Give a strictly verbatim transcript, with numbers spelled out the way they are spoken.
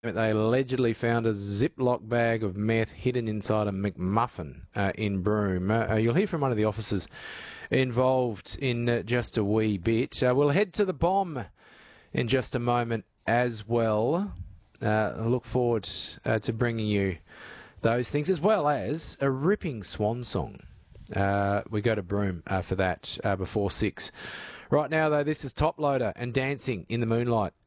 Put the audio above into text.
They allegedly found a Ziploc bag of meth hidden inside a McMuffin uh, in Broome. Uh, you'll hear from one of the officers involved in uh, just a wee bit. Uh, we'll head to the bomb in just a moment as well. Uh, I look forward uh, to bringing you those things, as well as a ripping swan song. Uh, we go to Broome uh, for that uh, before six. Right now, though, this is Top Loader and Dancing in the Moonlight.